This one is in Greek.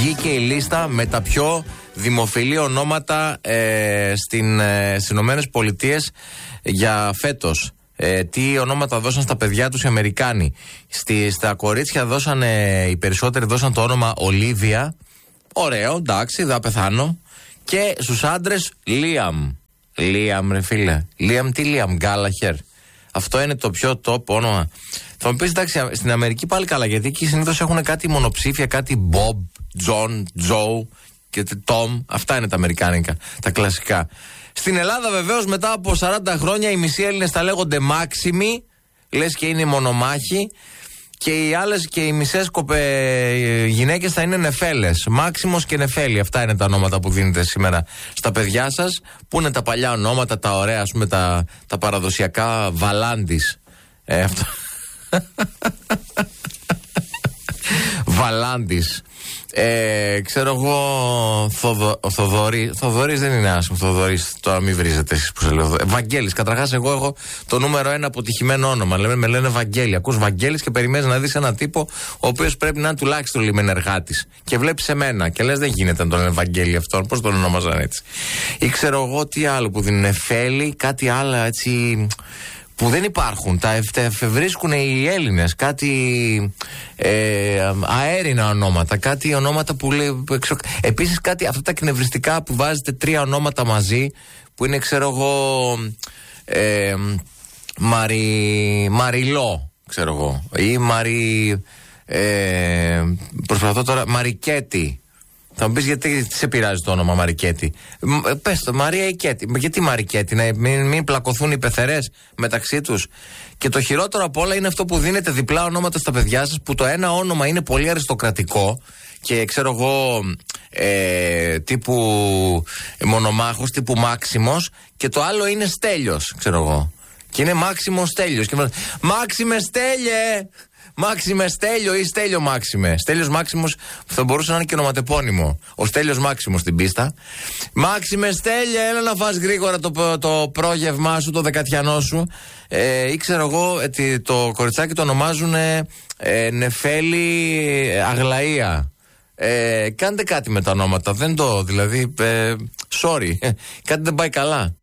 Βγήκε η λίστα με τα πιο δημοφιλή ονόματα στις Ηνωμένες Πολιτείες για φέτος. Τι ονόματα δώσαν στα παιδιά τους οι Αμερικάνοι. Στα κορίτσια οι περισσότεροι δώσαν το όνομα Ολίβια. Ωραίο, εντάξει, δεν πεθάνω. Και στους άντρες Λίαμ. Λίαμ, ρε φίλε. Λίαμ, τι Λίαμ, Γκάλαχερ. Αυτό είναι το πιο top όνομα. Θα μου πεις, εντάξει, στην Αμερική πάλι καλά, γιατί εκεί συνήθως έχουν κάτι μονοψήφια, κάτι Bob, John, Joe και Tom. Αυτά είναι τα αμερικάνικα, τα κλασικά. Στην Ελλάδα βεβαίως μετά από 40 χρόνια οι μισοί Έλληνες τα λέγονται Μάξιμοι, λες και είναι μονομάχοι, και οι άλλες και οι μισές γυναίκες θα είναι Νεφέλες. Μάξιμος και Νεφέλη, αυτά είναι τα ονόματα που δίνετε σήμερα στα παιδιά σας. Πού είναι τα παλιά ονόματα, τα ωραία, ας πούμε, τα παραδοσιακά, Βαλάντης. Αυτό. Βαλάντης. Ξέρω εγώ, Θοδωρής δεν είναι άσχημο. Θοδωρής, τώρα μην βρίζετε εσείς που σε λέω. Βαγγέλης, καταρχάς εγώ έχω το νούμερο 1 αποτυχημένο όνομα. Με λένε Βαγγέλη. Ακούς Βαγγέλης και περιμένεις να δεις έναν τύπο ο οποίος πρέπει να είναι τουλάχιστον λιμενεργάτης. Και βλέπεις εμένα και λες δεν γίνεται να τον λένε Βαγγέλη αυτόν. Πώς τον ονόμαζαν έτσι. Ή ξέρω εγώ τι άλλο που δίνουν Νεφέλη, κάτι άλλο έτσι. Που δεν υπάρχουν, τα εφευρίσκουν οι Έλληνες, κάτι αέρινα ονόματα, κάτι ονόματα που λέει. Επίσης κάτι αυτά τα εκνευριστικά που βάζετε 3 ονόματα μαζί, που είναι ξέρω εγώ Μαριλό, ξέρω εγώ, ή προσπαθώ τώρα, Μαρικέτη. Θα μου πεις γιατί σε πειράζει το όνομα Μαρικέτη. Πες το, Μαρία ή Κέτη. Γιατί Μαρικέτη, να μην πλακωθούν οι πεθερές μεταξύ τους. Και το χειρότερο απ' όλα είναι αυτό που δίνετε διπλά ονόματα στα παιδιά σας, που το ένα όνομα είναι πολύ αριστοκρατικό και ξέρω εγώ τύπου μονομάχος, τύπου Μάξιμος, και το άλλο είναι Στέλιος, ξέρω εγώ. Και είναι Μάξιμος Στέλιος. Μάξιμε Στέλιε! Μάξιμε Στέλιο ή Στέλιο Μάξιμε. Στέλιος Μάξιμος θα μπορούσε να είναι και ονοματεπώνυμο. Ο Στέλιος Μάξιμος στην πίστα. Μάξιμε Στέλιο, έλα να φας γρήγορα το πρόγευμά σου, το δεκατιανό σου. Ή ξέρω εγώ, το κοριτσάκι το ονομάζουν Νεφέλη Αγλαία. Κάντε κάτι με τα ονόματα. Δηλαδή, sorry, κάτι δεν πάει καλά.